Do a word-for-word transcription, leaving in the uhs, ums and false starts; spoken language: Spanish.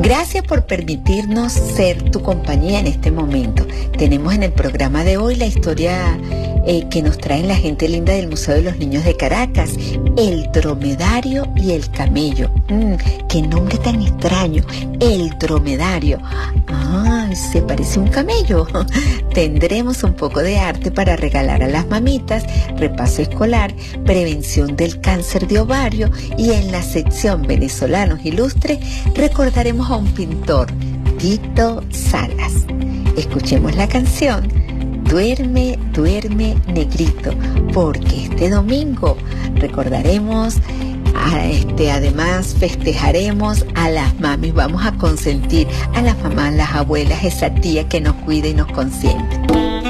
Gracias por permitirnos ser tu compañía en este momento. Tenemos en el programa de hoy la historia eh, que nos trae la gente linda del Museo de los Niños de Caracas, el dromedario y el camello. Mm, ¡Qué nombre tan extraño! El dromedario. ¡Ay, se parece a un camello! Tendremos un poco de arte para regalar a las mamitas, repaso escolar, prevención del cáncer de ovario y en la sección Venezolanos Ilustres recordaremos a un pintor, Tito Salas. Escuchemos la canción Duerme, duerme, negrito, porque este domingo recordaremos, a este, además festejaremos a las mamis, vamos a consentir a las mamás, las abuelas, esa tía que nos cuida y nos consiente.